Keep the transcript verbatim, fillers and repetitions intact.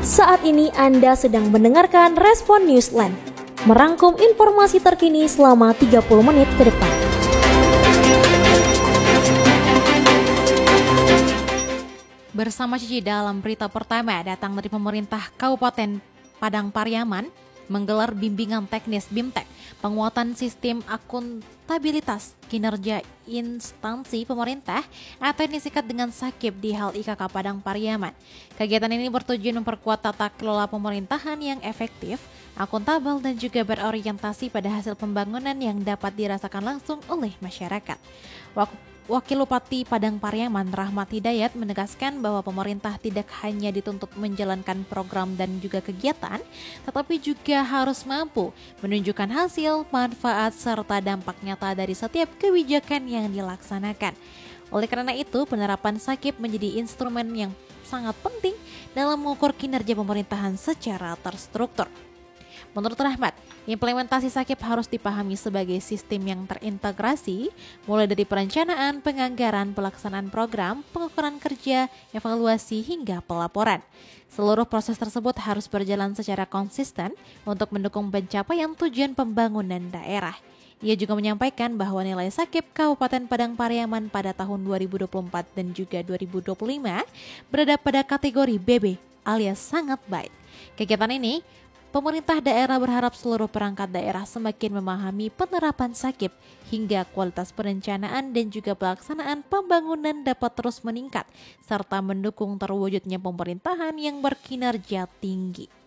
Saat ini Anda sedang mendengarkan Respon Newsland, merangkum informasi terkini selama tiga puluh menit ke depan. Bersama Cici dalam berita pertama datang dari pemerintah Kabupaten Padang Pariaman menggelar bimbingan teknis BIMTEK, penguatan sistem akuntabilitas kinerja instansi pemerintah atau yang disingkat dengan SAKIP di Hal I K K Padang Pariaman. Kegiatan ini bertujuan memperkuat tata kelola pemerintahan yang efektif, akuntabel dan juga berorientasi pada hasil pembangunan yang dapat dirasakan langsung oleh masyarakat. Wakil Bupati Padang Pariaman Rahmat Hidayat menegaskan bahwa pemerintah tidak hanya dituntut menjalankan program dan juga kegiatan, tetapi juga harus mampu menunjukkan hasil, manfaat, serta dampak nyata dari setiap kebijakan yang dilaksanakan. Oleh karena itu, penerapan SAKIP menjadi instrumen yang sangat penting dalam mengukur kinerja pemerintahan secara terstruktur. Menurut Rahmat, implementasi SAKIP harus dipahami sebagai sistem yang terintegrasi, mulai dari perencanaan, penganggaran, pelaksanaan program, pengukuran kerja, evaluasi, hingga pelaporan. Seluruh proses tersebut harus berjalan secara konsisten untuk mendukung pencapaian tujuan pembangunan daerah. Ia juga menyampaikan bahwa nilai SAKIP Kabupaten Padang Pariaman pada tahun dua ribu dua puluh empat dan juga dua ribu dua puluh lima berada pada kategori B B alias sangat baik. Kegiatan ini, pemerintah daerah berharap seluruh perangkat daerah semakin memahami penerapan SAKIP hingga kualitas perencanaan dan juga pelaksanaan pembangunan dapat terus meningkat serta mendukung terwujudnya pemerintahan yang berkinerja tinggi.